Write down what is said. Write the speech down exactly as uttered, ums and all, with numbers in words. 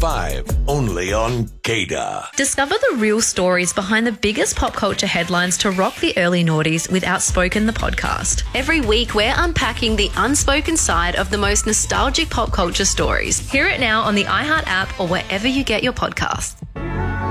five, only on Gator. Discover the real stories behind the biggest pop culture headlines to rock the early noughties with Outspoken, the podcast. Every week, we're unpacking the unspoken side of the most nostalgic pop culture stories. Hear it now on the iHeart app or wherever you get your podcasts.